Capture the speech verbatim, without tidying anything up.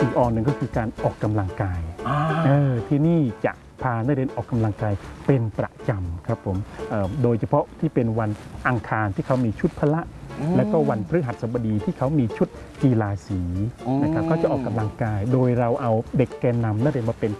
กอ่อนหนึ่งก็คือการออกกำลังกายเออที่นี่จะพานักเรียนออกกำลังกายเป็นประจำครับผมโดยเฉพาะที่เป็นวันอังคารที่เขามีชุดพละและก็วันพฤหัสบดีที่เขามีชุดกีฬาสีนะครับก็จะออกกำลังกายโดยเราเอาเด็กแกนนำนักเรียนมาเป็น